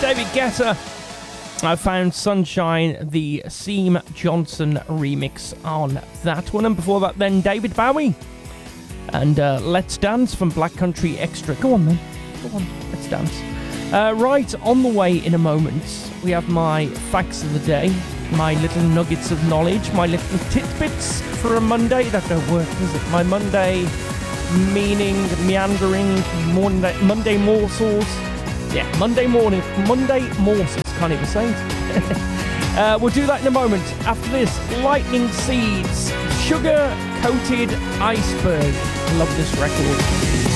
David Guetta. I found Sunshine, the Seam Johnson remix on that one. And before that, then David Bowie. And Let's Dance from Black Country Extra. Go on, then. Go on, let's dance. Right, on the way in a moment, we have my facts of the day, my little nuggets of knowledge, my little tidbits for a Monday. That don't work, does it? My Monday meaning, meandering, Monday morsels. Yeah, Monday morning, Monday morsels. Can't even say it. We'll do that in a moment. After this, Lightning Seeds, Sugar Coated Iceberg. Love this record.